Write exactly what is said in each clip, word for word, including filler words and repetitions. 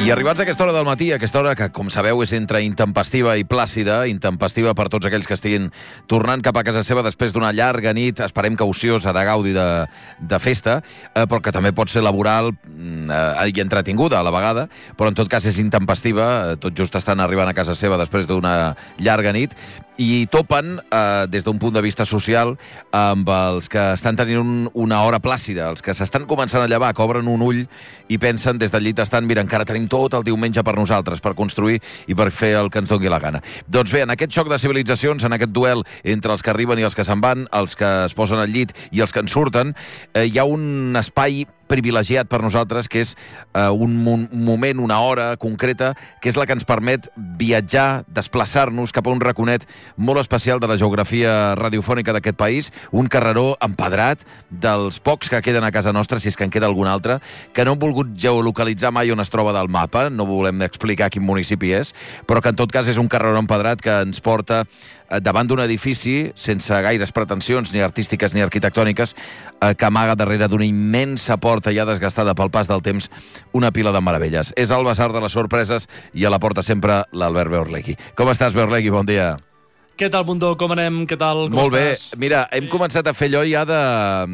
I arribats a aquesta hora del matí, aquesta hora que, com sabeu, és entre intempestiva i plàcida, intempestiva per tots aquells que estiguin tornant cap a casa seva després d'una llarga nit, esperem que ociosa, de gaudi, de, de festa, eh, però que també pot ser laboral eh, i entretinguda a la vegada, però en tot cas és intempestiva, eh, tot just estan arribant a casa seva després d'una llarga nit, i topen, eh, des d'un punt de vista social, amb els que estan tenint un, una hora plàcida, els que s'estan començant a llevar, que obren un ull i pensen des del llit estan, mira, encara tenim tot el diumenge per nosaltres, per construir i per fer el que ens doni la gana. Doncs bé, en aquest xoc de civilitzacions, en aquest duel entre els que arriben i els que se'n van, els que es posen al llit i els que en surten, eh, hi ha un espai privilegiat per nosaltres, que és eh, un, un moment, una hora concreta, que és la que ens permet viatjar, desplaçar-nos cap a un raconet molt especial de la geografia radiofònica d'aquest país, un carreró empedrat dels pocs que queden a casa nostra, si és que en queda algun altre, que no hem volgut geolocalitzar mai on es troba del mapa, no volem explicar quin municipi és, però que en tot cas és un carreró empedrat que ens porta davant d'un edifici sense gaires pretensions, ni artístiques ni arquitectòniques, eh, que amaga darrere d'una immensa porta ja desgastada pel pas del temps una pila de meravelles. És el Basar de les Sorpreses i a la porta sempre l'Albert Beorlegui. Com estàs, Beorlegui? Bon dia. Què tal, Bundó? Com anem? Què tal? Com Molt estàs? bé. Mira, hem sí. començat a fer allò ja de...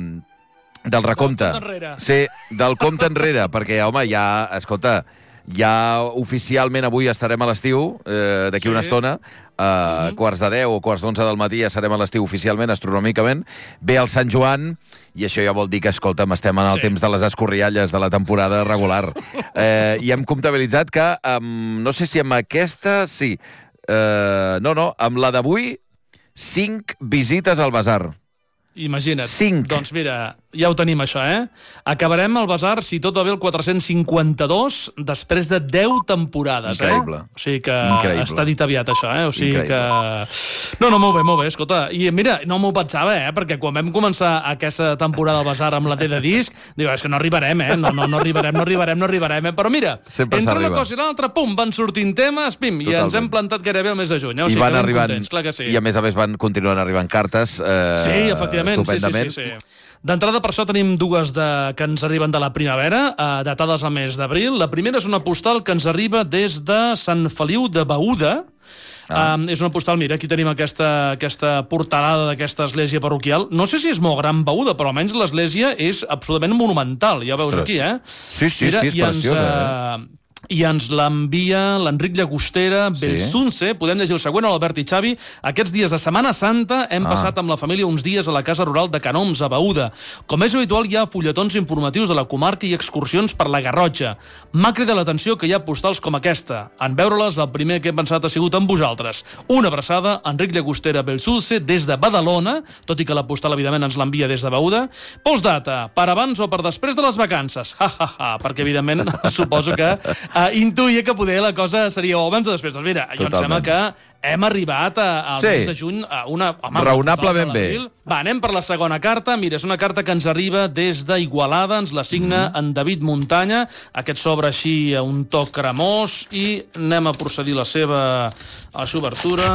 del recompte. Del compte enrere. Sí, del compte enrere, perquè, home, ja, escolta, ja oficialment avui estarem a l'estiu, eh, d'aquí sí. una estona, a uh, quarts de deu o quarts d'onze del matí ja serem a l'estiu oficialment, astronòmicament. Ve el Sant Joan, i això ja vol dir que, escolta'm, estem en el sí. temps de les escorrialles de la temporada regular. Eh, I hem comptabilitzat que, um, no sé si amb aquesta, sí, uh, no, no, amb la d'avui, cinc visites al Basar. Imagina't. Cinc. Doncs mira, ja ho tenim, això, eh? Acabarem el Basar, si tot va bé, el quatre-cents cinquanta-dos, després de deu temporades, Increïble. eh? O sigui que Increïble. està dit aviat, això, eh? O sigui Increïble. que... No, no, molt bé, molt bé, escolta. I mira, no m'ho pensava, eh? Perquè quan vam començar aquesta temporada del Basar amb la D de disc, diu, és que no arribarem, eh? No, no, no arribarem, no arribarem, no arribarem, eh? Però mira, Sempre entre s'arriba. una cosa i l'altra, pum, van sortint temes, pim, Totalment. i ens hem plantat gairebé el mes de juny, eh? O I sigui van que arribant, contents, clar que sí. i a més a més van continuant arribant cartes eh, Sí, efectivament, sí, sí, sí, sí. D'entrada, per això tenim dues de, que ens arriben de la primavera, eh, datades al mes d'abril. La primera és una postal que ens arriba des de Sant Feliu de Beuda. Ah. Um, és una postal, mira, aquí tenim aquesta, aquesta portalada d'aquesta església parroquial. No sé si és molt gran Beuda, però almenys l'església és absolutament monumental. Ja ho veus Ostres. aquí, eh? Sí, sí, mira, sí, és preciosa, ens, eh? I ens l'envia l'Enric Llagostera, Belsunce. Sí. Podem llegir el següent, l'Albert i Xavi. Aquests dies de Setmana Santa hem ah. passat amb la família uns dies a la casa rural de Canoms, a Beuda. Com és habitual, hi ha fulletons informatius de la comarca i excursions per la Garrotxa. M'ha cridat l'atenció que hi ha postals com aquesta. En veure-les, el primer que he pensat ha sigut amb vosaltres. Una abraçada, Enric Llagostera, Belsunce, des de Badalona, tot i que la postal, evidentment, ens l'envia des de Beuda. Postdata, per abans o per després de les vacances. Ha, ha, ha, perquè, evidentment, suposo que Uh, intuïa que poder la cosa seria o abans o després. Doncs mira, jo em sembla que hem arribat a, al sí. mes de juny a una... Home, raonablement bé. Va, anem per la segona carta. Mira, és una carta que ens arriba des d'Igualada, ens la signa mm. en David Muntanya. Aquest sobre així a un toc cremós i anem a procedir la seva a la seva obertura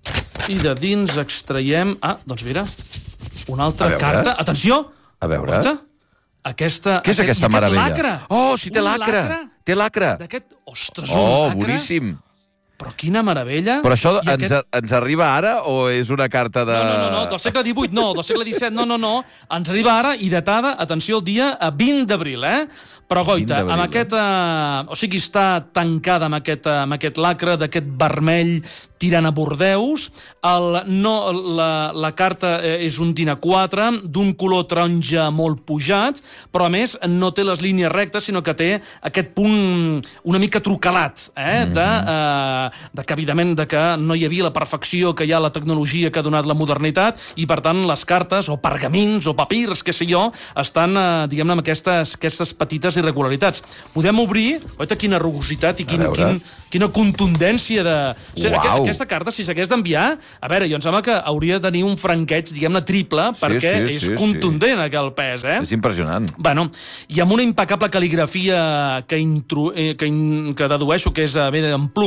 i de dins extraiem... Ah, doncs mira, una altra carta. Atenció! A veure... Compte. Aquesta, Què és aquest, aquesta meravella? Lacre. Oh, sí, té lacre. lacre. Té lacre. D'aquest... Ostres, oh, un lacre. boníssim. Però quina meravella. Però això I ens, aquest... ens arriba ara o és una carta de... No, no, no, no, del segle divuit, no, del segle disset, no, no, no. Ens arriba ara i datada, atenció, el dia vint d'abril, eh? Però, goita, amb aquest... Eh, o sigui, està tancada amb aquest, amb aquest lacre d'aquest vermell tirant a Bordeus. El, no, la, la carta és un tina quatre, d'un color taronja molt pujat, però, a més, no té les línies rectes, sinó que té aquest punt una mica trucalat, eh? De, eh, de que, evidentment, de que no hi havia la perfecció que hi ha la tecnologia que ha donat la modernitat i, per tant, les cartes, o pergamins, o papirs, què sé jo, estan, eh, diguem-ne, amb aquestes, aquestes petites irregularitats. Podem obrir, oita, quina rugositat i quin, quin, quina contundència de... O sigui, Uau. Aquesta carta, si s'hagués d'enviar, a veure, jo em sembla que hauria de tenir un franqueig, diguem-ne, triple, sí, perquè sí, és sí, contundent, sí. Aquell pes, eh? És impressionant. Bueno, i amb una impecable cal·ligrafia que, intru... eh, que, in... que dedueixo que és a bé en pluma, podem llegir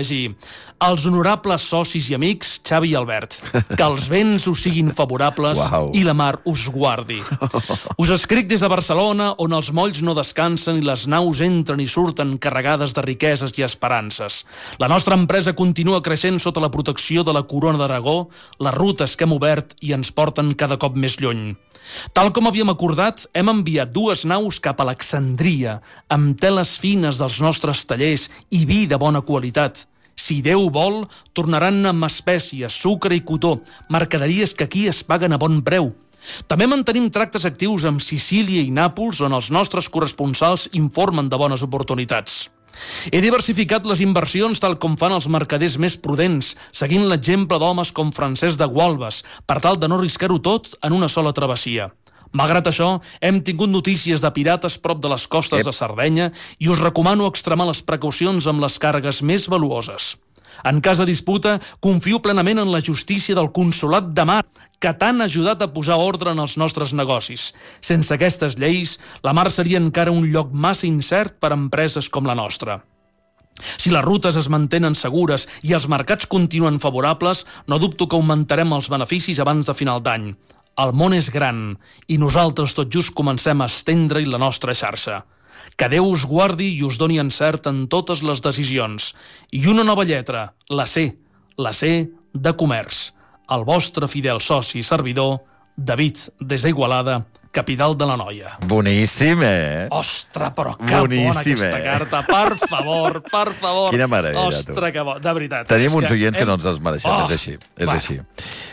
llegir: als honorables socis i amics, Xavi i Albert, que els vents us siguin favorables Uau. i la mar us guardi. Us escric des de Barcelona, on els molls no descansen i les naus entren i surten carregades de riqueses i esperances. La nostra empresa continua creixent sota la protecció de la Corona d'Aragó, les rutes que hem obert i ens porten cada cop més lluny. Tal com havíem acordat, hem enviat dues naus cap a Alexandria, amb teles fines dels nostres tallers i vi de bona qualitat. Si Déu vol, tornaran amb espècies, sucre i cotó, mercaderies que aquí es paguen a bon preu. També mantenim tractes actius amb Sicília i Nàpols, on els nostres corresponsals informen de bones oportunitats. He diversificat les inversions tal com fan els mercaders més prudents, seguint l'exemple d'homes com Francesc de Gualbes, per tal de no arriscar-ho tot en una sola travessia. Malgrat això, hem tingut notícies de pirates prop de les costes Ep. de Sardenya i us recomano extremar les precaucions amb les càrregues més valuoses. En cas de disputa, confio plenament en la justícia del Consolat de Mar, que tant ha ajudat a posar ordre en els nostres negocis. Sense aquestes lleis, la mar seria encara un lloc massa incert per a empreses com la nostra. Si les rutes es mantenen segures i els mercats continuen favorables, no dubto que augmentarem els beneficis abans de final d'any. El món és gran i nosaltres tot just comencem a estendre-hi la nostra xarxa. Que Déu us guardi i us doni encert en totes les decisions. I una nova lletra, la C, la C de comerç. El vostre fidel soci i servidor, David, des d'Igualada, capital de l'Anoia. Boníssim, eh? Ostres, però que bona aquesta eh? carta. Per favor, per favor. Quina meravella, Ostres, tu. que bo. De veritat. Tenim uns oients que no ens els mereixem, Oh, és així. És va. així.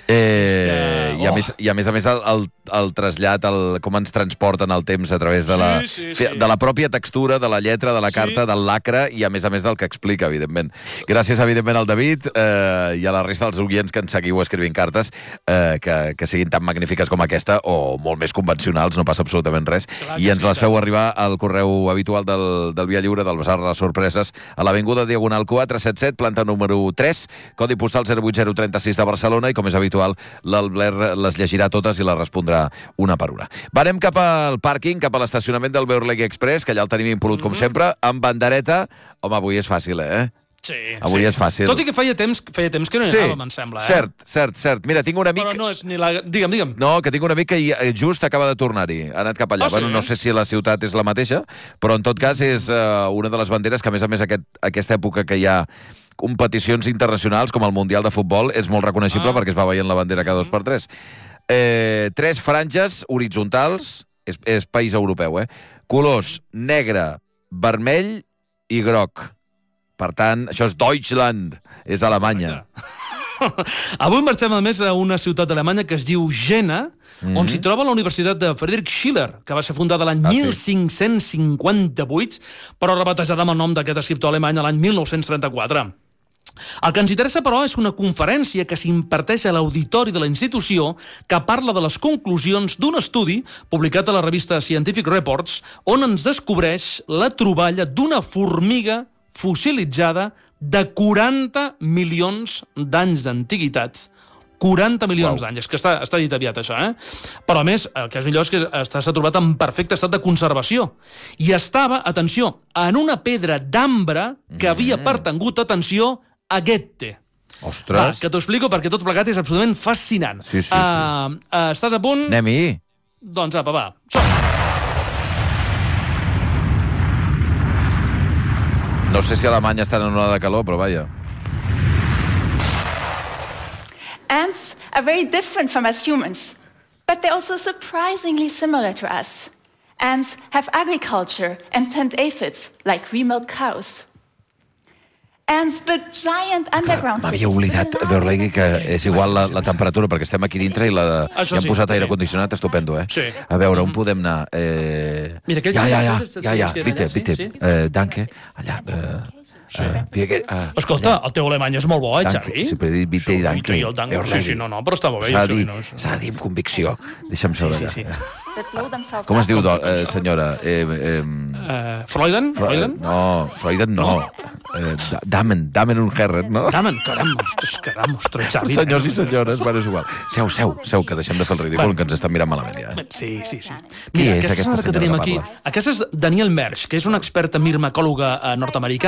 Eh, que- i, a oh. més, I a més a més el, el, el trasllat, el, com ens transporten el temps a través de la, Sí, sí, sí. de la pròpia textura, de la lletra, de la carta, Sí. del lacre i a més a més del que explica, evidentment. Gràcies, evidentment, al David eh, i a la resta dels oients que ens seguiu escrivint cartes eh, que, que siguin tan magnífiques com aquesta o molt més convencionals, no passa absolutament res. Clar I que ens sí, les tant. feu arribar al correu habitual del, del Via Lliure, del Basar de les Sorpreses, a l'Avinguda Diagonal quatre set set, planta número tres, codi postal zero vuit zero tres sis de Barcelona, i com és habitual, l'Albert les llegirà totes i les respondrà una per una. Va, anem cap al pàrquing, cap a l'estacionament del Beurlegui Express, que allà el tenim impolut, com sempre, amb bandereta. Home, avui és fàcil, eh? Sí, Avui sí. és fàcil. Tot i que feia temps, feia temps que no hi anàvem, em sembla. Eh? cert, cert, cert. Mira, tinc un amic... Però no és ni la... Digue'm, digue'm. No, que tinc un amic que hi- just acaba de tornar-hi. Ha anat cap allà. Ah, sí? Bueno, no sé si la ciutat és la mateixa, però en tot cas és uh, una de les banderes que, a més a més, aquest, aquesta època que hi ha competicions internacionals, com el Mundial de Futbol, és molt reconeixible Ah. perquè es va veient la bandera cada dos per tres. Eh, tres franges horitzontals, és, és país europeu, eh? Colors negre, vermell i groc. Per tant, això és Deutschland, és Alemanya. Avui marxem, a més, a una ciutat alemanya que es diu Jena, Mhm. on s'hi troba la Universitat de Friedrich Schiller, que va ser fundada l'any Ah, sí? mil cinc-cents cinquanta-vuit, però rebatejada amb el nom d'aquest escriptor alemany l'any mil nou-cents trenta-quatre. El que ens interessa, però, és una conferència que s'imparteix a l'auditori de la institució que parla de les conclusions d'un estudi publicat a la revista Scientific Reports, on ens descobreix la troballa d'una formiga fossilitzada de quaranta milions d'anys d'antiguitat. quaranta milions d'anys. És que està, està dit aviat, això, eh? Però, a més, el que és millor és que està- s'ha trobat en perfecte estat de conservació. I estava, atenció, en una pedra d'ambre que havia pertangut, atenció, a Goethe. Ostres! Va, que t'ho explico perquè tot plegat és absolutament fascinant. Sí, sí, sí. Uh, uh, estàs a punt? Anem-hi. Doncs apa, va. Som. No sé si a Alemanya estan en una de calor, però vaja. Ants are very different from us humans, but they're also surprisingly similar to us. Ants have agriculture and tend aphids like we milk cows. Ants build giant underground cities. M'havia oblidat, with Beurlegui, que elaborate és igual la, la temperatura, perquè estem aquí dintre i, la, Això i han sí, posat aire sí. condicionat estupendo, eh? Sí. A veure, on podem anar? Eh... Mira, aquell ja, ja, ja, sí, ja, ja, sí, bitte, sí, bitte, sí. eh, danke, allà, eh... Sí. Uh, uh, Escolta, el teu alemany és molt bo, eh, Xavi? Sempre he dit bitte Sí, i danke. bitte i el danke. Sí, sí, no, no, però està molt bé. S'ha sí, de dir, no, s'ha de dir amb convicció. Deixa'm saber. sí, sí. that blow themselves Com es up. diu, do, eh, senyora? Eh, eh, Uh, Freuden? Fre- Freuden? No, Freuden no. Eh, Da- Damen, Damen und Herren, no? Damen, caram, ostres, caram, ostres, Xavi. Senyors i senyores, bueno, és igual. Seu, seu, seu, que deixem de fer el ridícul, Bueno. que ens estan mirant malament, ja. Sí, sí, sí. Qui és aquesta aquesta senyora que senyora tenim que aquí, parla? aquesta és Daniel Mersch, que és una experta mirmacòloga eh, nord-americana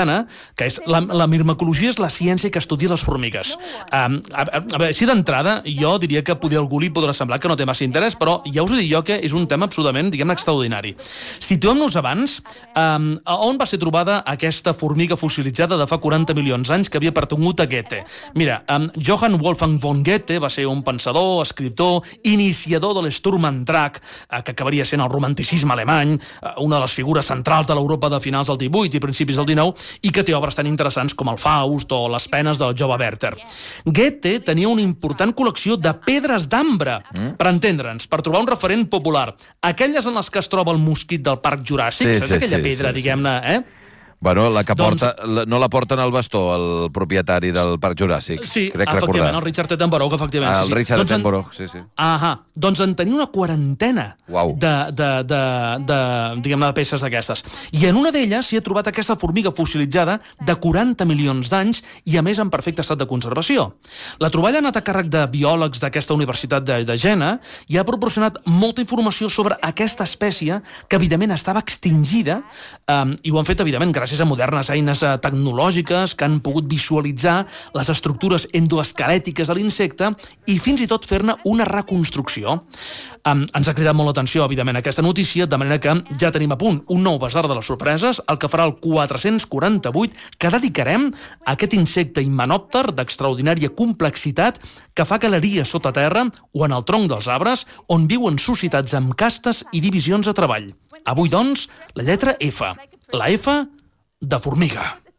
que és la, la mirmecologia és la ciència que estudia les formigues. Um, a, a, a veure, així d'entrada, jo diria que poder algú li podrà semblar que no té massa interès, però ja us ho dic jo que és un tema absolutament, diguem-ne, extraordinari. Situem-nos abans, um, on va ser trobada aquesta formiga fossilitzada de fa quaranta milions d'anys que havia pertangut a Goethe? Mira, um, Johann Wolfgang von Goethe va ser un pensador, escriptor, iniciador de l'Sturm-und-Drang, uh, que acabaria sent el romanticisme alemany, uh, una de les figures centrals de l'Europa de finals del divuit i principis del dinou, i que té obres tan interessants com el Faust o les penes del jove Werther. Goethe tenia una important col·lecció de pedres d'ambre, mm. per entendre'ns, per trobar un referent popular. Aquelles en les que es troba el mosquit del Parc Juràssic, sí, saps sí, aquella sí, pedra, sí, diguem-ne, sí. eh? Bueno, la que porta, doncs, la, no la porten al bastó, el propietari del Parc Juràssic. Sí, crec efectivament, recordar. El Richard Attenborough, efectivament. Ah, el sí, sí. Richard doncs Attenborough, sí, sí. Ahà, doncs en tenia una quarantena Uau. de, de, de, de, diguem-ne, de peces d'aquestes. I en una d'elles s'hi ha trobat aquesta formiga fossilitzada de quaranta milions d'anys i, a més, en perfecte estat de conservació. La troballa ha anat a càrrec de biòlegs d'aquesta Universitat de, de Jena i ha proporcionat molta informació sobre aquesta espècie que, evidentment, estava extingida um, i ho han fet, evidentment, gràcies a modernes eines tecnològiques que han pogut visualitzar les estructures endoesquelètiques de l'insecte i fins i tot fer-ne una reconstrucció. Um, ens ha cridat molt l'atenció, evidentment, aquesta notícia, de manera que ja tenim a punt un nou basar de les sorpreses, el que farà el quatre-cents quaranta-vuit, que dedicarem a aquest insecte himenòpter d'extraordinària complexitat que fa galeries sota terra o en el tronc dels arbres, on viuen societats amb castes i divisions de treball. Avui, doncs, la lletra F. La F de formiga.